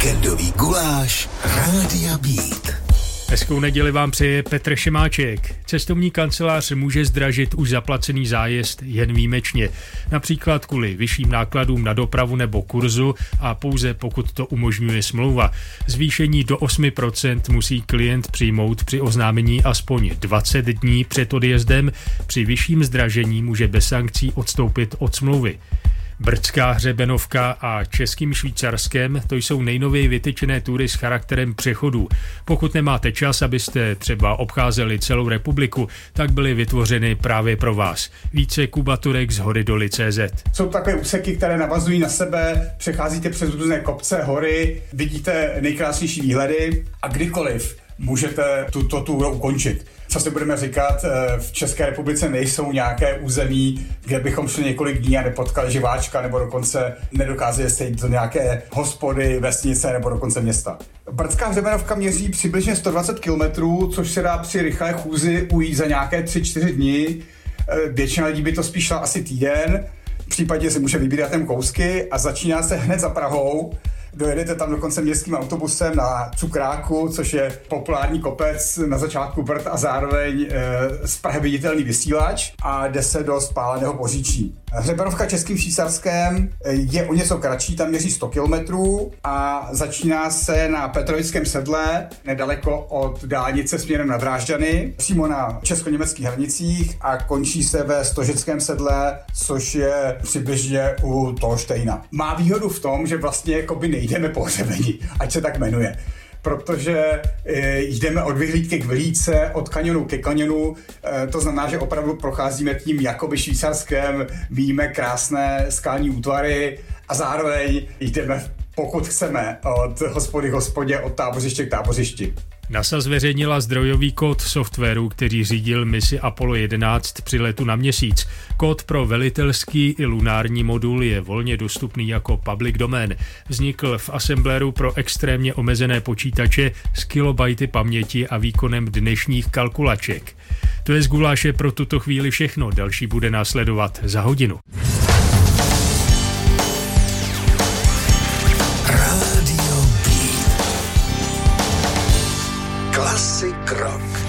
Víkendový guláš Rádia Beat. Hezkou neděli vám přeje Petr Šimáček. Cestovní kancelář může zdražit už zaplacený zájezd jen výjimečně. Například kvůli vyšším nákladům na dopravu nebo kurzu a pouze pokud to umožňuje smlouva. Zvýšení do 8% musí klient přijmout při oznámení aspoň 20 dní před odjezdem. Při vyšším zdražení může bez sankcí odstoupit od smlouvy. Brdská hřebenovka a Českým Švýcarskem, to jsou nejnověji vytyčené tury s charakterem přechodů. Pokud nemáte čas, abyste třeba obcházeli celou republiku, tak byly vytvořeny právě pro vás. Více Kubaturek z horydoly.cz. Jsou takové úseky, které navazují na sebe, přecházíte přes různé kopce, hory, vidíte nejkrásnější výhledy a kdykoliv můžete tuto túru ukončit. Co si budeme říkat, v České republice nejsou nějaké území, kde bychom šli několik dní a nepotkali živáčka, nebo dokonce nedokázali sejít do nějaké hospody, vesnice nebo dokonce města. Brdská hřebenovka měří přibližně 120 km, což se dá při rychlé chůzi ujít za nějaké 3-4 dny. Většina lidí by to spíš šla asi týden, v případě si může vybírat jen kousky a začíná se hned za Prahou. Dojedete tam dokonce městským autobusem na Cukráku, což je populární kopec na začátku Brd a zároveň z Prahy viditelný vysílač a jde se do Spáleného Poříčí. Hřebenovka Českým Švýcarském je o něco kratší, tam měří 100 km a začíná se na Petrovickém sedle, nedaleko od dálnice směrem na Drážďany, přímo na česko-německých hranicích a končí se ve Stožickém sedle, což je přibližně u Tolštejna. Má výhodu v tom, že vlastně jakoby nejdeme po hřebeni, ať se tak jmenuje. Protože jdeme od vyhlídky k vyhlídce, od kanionu ke kanionu, to znamená, že opravdu procházíme tím jakoby Švýcarskem, vidíme krásné skalní útvary a zároveň jdeme, pokud chceme, od hospody k hospodě, od tábořiště k tábořišti. NASA zveřejnila zdrojový kód softwaru, který řídil misi Apollo 11 při letu na Měsíc. Kód pro velitelský i lunární modul je volně dostupný jako public domain. Vznikl v assembleru pro extrémně omezené počítače s kilobajty paměti a výkonem dnešních kalkulaček. To je z guláše pro tuto chvíli všechno, další bude následovat za hodinu. Klasik rock.